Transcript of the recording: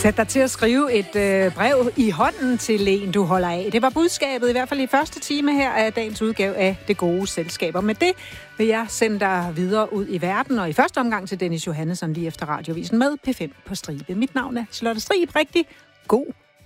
Sæt dig til at skrive et brev i hånden til en, du holder af. Det var budskabet, i hvert fald i første time her af dagens udgave af Det Gode Selskab. Og med det vil jeg sende dig videre ud i verden, og i første omgang til Dennis Johannesson lige efter radiovisen med P5 på stribe. Mit navn er Charlotte Strib. Rigtig god